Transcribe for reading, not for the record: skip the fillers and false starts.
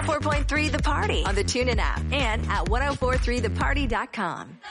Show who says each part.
Speaker 1: 104.3 The Party on the TuneIn app and at 1043theparty.com.